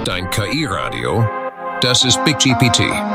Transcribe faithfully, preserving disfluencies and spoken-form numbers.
Dein K I-Radio, das ist Big G P T.